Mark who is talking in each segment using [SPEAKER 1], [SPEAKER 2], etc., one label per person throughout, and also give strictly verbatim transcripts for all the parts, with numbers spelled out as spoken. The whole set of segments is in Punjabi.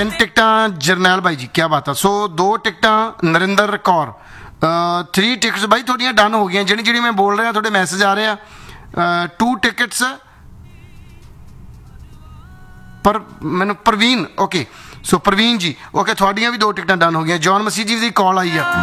[SPEAKER 1] ਤਿੰਨ ਟਿਕਟਾਂ ਜਰਨੈਲ ਬਾਈ ਜੀ, ਕੀ ਬਾਤ ਆ। ਸੋ ਦੋ ਟਿਕਟਾਂ ਨਰਿੰਦਰ ਕੌਰ, ਥ੍ਰੀ ਟਿਕਟਸ ਬਾਈ ਤੁਹਾਡੀਆਂ ਡਨ ਹੋ ਗਈਆਂ। ਜਿਹੜੀ ਜਿਹੜੀ ਮੈਂ ਬੋਲ ਰਿਹਾ ਤੁਹਾਡੇ ਮੈਸੇਜ ਆ ਰਹੇ ਆ। ਟੂ ਟਿਕਟਸ ਪਰ ਮੈਨੂੰ ਪ੍ਰਵੀਨ, ਓਕੇ ਸੋ ਪ੍ਰਵੀਨ ਜੀ ਓਕੇ ਤੁਹਾਡੀਆਂ ਵੀ ਦੋ ਟਿਕਟਾਂ ਡਨ ਹੋ ਗਈਆਂ। ਜੌਨ ਮਸੀਹ ਜੀ ਦੀ ਕਾਲ ਆਈ ਆ।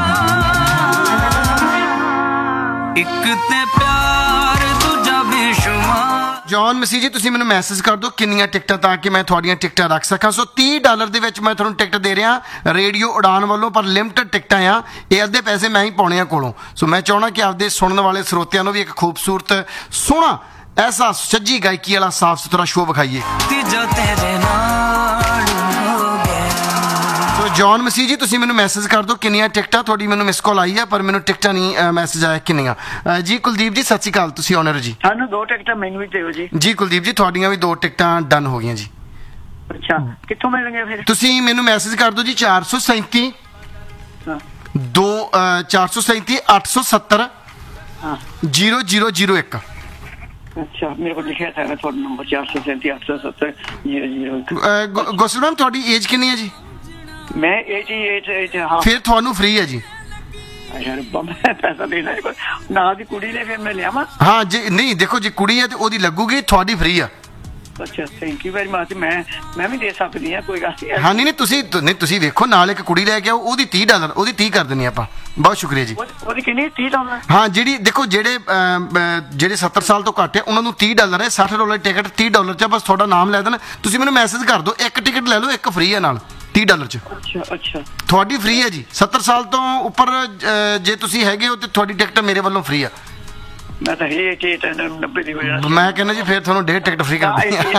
[SPEAKER 2] ਇੱਕ ਤੇ ਪਿਆਰ ਦੂਜਾ ਬੇਸ਼ੁਮਾਰ।
[SPEAKER 1] ਜੌਨ ਮਸੀਹ ਜੀ ਤੁਸੀਂ ਮੈਨੂੰ ਮੈਸੇਜ ਕਰ ਦਿਓ ਕਿੰਨੀਆਂ ਟਿਕਟਾਂ, ਤਾਂ ਕਿ ਮੈਂ ਤੁਹਾਡੀਆਂ ਟਿਕਟਾਂ ਰੱਖ ਸਕਾਂ। ਸੋ ਤੀਹ ਡਾਲਰ ਦੇ ਵਿੱਚ ਮੈਂ ਤੁਹਾਨੂੰ ਟਿਕਟ ਦੇ ਰਿਹਾ ਰੇਡੀਓ ਉਡਾਨ ਵੱਲੋਂ, ਪਰ ਲਿਮਟਡ ਟਿਕਟਾਂ ਆ, ਇਹ ਅੱਧੇ ਪੈਸੇ ਮੈਂ ਹੀ ਪਾਉਣੇ ਆ ਕੋਲੋਂ। ਸੋ ਮੈਂ ਚਾਹੁੰਦਾ ਕਿ ਆਪਦੇ ਸੁਣਨ ਵਾਲੇ ਸਰੋਤਿਆਂ ਨੂੰ ਵੀ ਇੱਕ ਖੂਬਸੂਰਤ ਸੋਹਣਾ ਐਸਾ ਸੱਜੀ ਗਾਇਕੀ ਵਾਲਾ ਸਾਫ ਸੁਥਰਾ ਸ਼ੋਅ ਵਿਖਾਈਏ।
[SPEAKER 2] ਤੀਜਾ ਤੇਰੇ ਨਾਲ ਹੋ ਗਿਆ।
[SPEAKER 1] ਸੋ ਜੌਨ ਮਸੀਹ ਜੀ ਤੁਸੀਂ ਮੈਨੂੰ ਮੈਸੇਜ ਕਰ ਦਿਓ ਕਿੰਨੀਆਂ ਟਿਕਟਾਂ। ਤੁਹਾਡੀ ਮੈਨੂੰ ਮਿਸ ਕਾਲ ਆਈ ਆ ਪਰ ਮੈਨੂੰ ਟਿਕਟਾਂ ਨਹੀਂ ਮੈਸੇਜ ਆਇਆ ਕਿੰਨੀਆਂ। ਅ, ਜੀ ਕੁਲਦੀਪ ਜੀ ਸਤਿ ਸ਼੍ਰੀ ਅਕਾਲ, ਤੁਸੀਂ ਓਨਰ ਜੀ।
[SPEAKER 3] ਸਾਨੂੰ ਦੋ ਟਿਕਟਾਂ ਮੈਨੂੰ ਵੀ ਦਿਓ ਜੀ।
[SPEAKER 1] ਜੀ ਕੁਲਦੀਪ ਜੀ ਤੁਹਾਡੀਆਂ ਵੀ ਦੋ ਟਿਕਟਾਂ ਡਨ ਹੋ ਗਈਆਂ ਜੀ।
[SPEAKER 3] ਅੱਛਾ ਕਿੱਥੋਂ ਮਿਲਣਗੇ ਫਿਰ?
[SPEAKER 1] ਤੁਸੀਂ ਮੈਨੂੰ ਮੈਸੇਜ ਕਰ ਦਿਓ ਜੀ ਚਾਰ ਸੌ ਸੈਂਤੀ
[SPEAKER 3] ਹਾਂ
[SPEAKER 1] ਦੋ ਚਾਰ ਸੌ ਸੈਂਤੀ ਅੱਠ ਸੌ ਸੱਤਰ
[SPEAKER 3] ਹਾਂ
[SPEAKER 1] ਜੀਰੋ ਜੀਰੋ ਜੀਰੋ ਇੱਕ।
[SPEAKER 3] ਅੱਛਾ ਮੇਰੇ ਕੋਲ ਲਿਖਿਆ था ਤੁਹਾਡਾ ਨੰਬਰ ਚਾਰ ਸੌ ਸੈਂਤੀ ਅੱਠ ਸੌ ਸੱਤਰ ਜੀਰੋ ਜੀਰੋ।
[SPEAKER 1] ਗੋਸਲ ਮੈਮ ਤੁਹਾਡੀ ਏਜ ਕਿੰਨੀ ਹੈ ਜੀ?
[SPEAKER 3] ਮੈਂ ਇਹ ਜੀ ਇਹ ਹਾਂ
[SPEAKER 1] ਫਿਰ ਤੁਹਾਨੂੰ ਫ੍ਰੀ ਹੈ ਜੀ।
[SPEAKER 3] ਅੱਛਾ ਰੱਬਾ ਮੈਂ ਪੈਸਾ ਦੇਣਾ ਹੈ ਨਾ ਦੀ ਕੁੜੀ ਨੇ ਫਿਰ ਮੈਂ ਲਿਆਵਾਂ।
[SPEAKER 1] ਹਾਂ ਜੀ ਨਹੀਂ ਦੇਖੋ ਜੀ ਕੁੜੀ ਹੈ ਤੇ ਉਹਦੀ ਲੱਗੂਗੀ, ਤੁਹਾਡੀ ਫ੍ਰੀ ਆ।
[SPEAKER 3] ਅੱਛਾ ਥੈਂਕ ਯੂ ਵੈਰੀ ਮਚ। ਮੈਂ ਮੈਂ ਵੀ ਦੇ ਸਕਦੀ ਹਾਂ ਕੋਈ ਗੱਲ ਨਹੀਂ।
[SPEAKER 1] ਹਾਂ ਨਹੀਂ ਨਹੀਂ ਤੁਸੀਂ ਨਹੀਂ ਤੁਸੀਂ ਵੇਖੋ ਨਾਲ ਇੱਕ ਕੁੜੀ ਲੈ ਕੇ ਆਓ, ਉਹਦੀ ਤੀਹ ਡਾਲਰ ਉਹਦੀ ਤੀਹ ਕਰ ਦਿੰਨੀ ਆਪਾਂ। ਬਹੁਤ ਸ਼ੁਕਰੀਆ ਜੀ।
[SPEAKER 3] ਉਹਦੀ ਕਿੰਨੀ ਤੀਹ ਡਾਲਰ?
[SPEAKER 1] ਹਾਂ ਜਿਹੜੀ ਦੇਖੋ ਜਿਹੜੇ ਅਮ, ਅਮ, ਜਿਹੜੇ ਸੱਤਰ ਸਾਲ ਤੋਂ ਘੱਟ ਹੈ ਉਹਨਾਂ ਨੂੰ ਤੀਹ ਡਾਲਰ ਹੈ। ਸੱਠ ਡਾਲਰ ਟਿਕਟ ਤੀਹ ਡਾਲਰ 'ਚ ਬਸ ਤੁਹਾਡਾ ਨਾਮ ਲੈ ਦੇਣ। ਤੁਸੀਂ ਮੈਨੂੰ ਮੈਸੇਜ ਕਰ ਦਿਓ ਇੱਕ ਟਿਕਟ ਲੈ ਲਓ, ਇੱਕ ਫ੍ਰੀ ਹੈ ਨਾਲ ਤੀਹ ਡਾਲਰ 'ਚ।
[SPEAKER 3] ਅੱਛਾ ਅੱਛਾ
[SPEAKER 1] ਤੁਹਾਡੀ ਫ੍ਰੀ ਹੈ ਜੀ। ਸੱਤਰ ਸਾਲ ਤੋਂ ਉੱਪਰ ਅ, ਜੇ ਤੁਸੀਂ ਹੈਗੇ ਹੋ ਤੇ ਤੁਹਾਡੀ ਟਿਕਟ ਮੇਰੇ ਵੱਲੋਂ ਫ੍ਰੀ ਆ।
[SPEAKER 3] ਮੈਂ ਤਾਂ ਇਹ ਕਿ ਨੱਬੇ ਦੀ ਹੋ ਜਾਣਾ।
[SPEAKER 1] ਮੈਂ ਕਹਿੰਦਾ ਜੀ ਫਿਰ ਤੁਹਾਨੂੰ ਡੇਢ ਟਿਕਟ ਫ੍ਰੀ ਕਰ ਦਿੰਦੀ ਹਾਂ।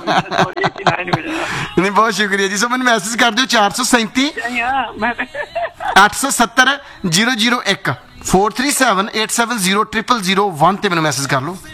[SPEAKER 1] ਨਹੀਂ ਬਹੁਤ ਸ਼ੁਕਰੀਆ ਜੀ। ਸੋ ਮੈਨੂੰ ਮੈਸੇਜ ਕਰ ਦਿਓ ਚਾਰ ਸੌ ਸੈਂਤੀ ਅੱਠ ਸੌ ਸੱਤਰ ਜੀਰੋ ਜੀਰੋ ਇੱਕ four three seven eight seven zero triple zero one ਤੇ ਮੈਨੂੰ ਮੈਸੇਜ ਕਰ ਲਓ।